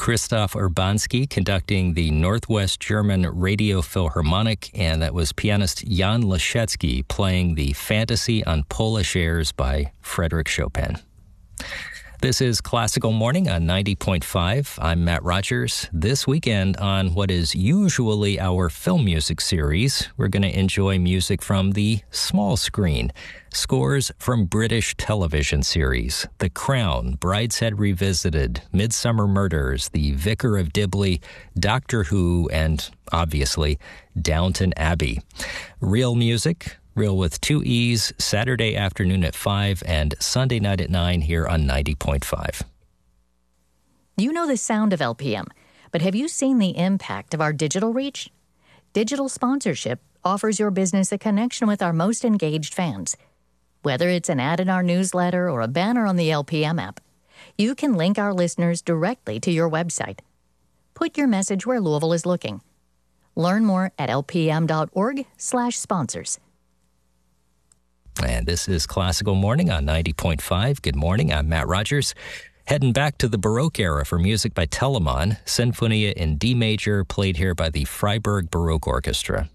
Christoph Urbanski conducting the Northwest German Radio Philharmonic, and that was pianist Jan Leszecki playing the Fantasy on Polish Airs by Frédéric Chopin. This is Classical Morning on 90.5. I'm Matt Rogers. This weekend on what is usually our film music series, we're going to enjoy music from the small screen. Scores from British television series, The Crown, Brideshead Revisited, Midsummer Murders, The Vicar of Dibley, Doctor Who, and, obviously, Downton Abbey. Real music, real with two E's, Saturday afternoon at 5 and Sunday night at 9 here on 90.5. You know the sound of LPM, but have you seen the impact of our digital reach? Digital sponsorship offers your business a connection with our most engaged fans. Whether it's an ad in our newsletter or a banner on the LPM app, you can link our listeners directly to your website. Put your message where Louisville is looking. Learn more at lpm.org/sponsors. And this is Classical Morning on 90.5. Good morning, I'm Matt Rogers. Heading back to the Baroque era for music by Telemann, Sinfonia in D major, played here by the Freiburg Baroque Orchestra.